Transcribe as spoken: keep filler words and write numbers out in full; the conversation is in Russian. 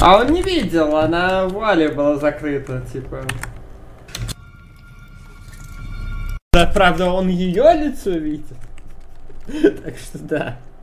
А он не видел, она в вуале была закрыта, типа. Да, правда, он ее лицо видит. Так что да.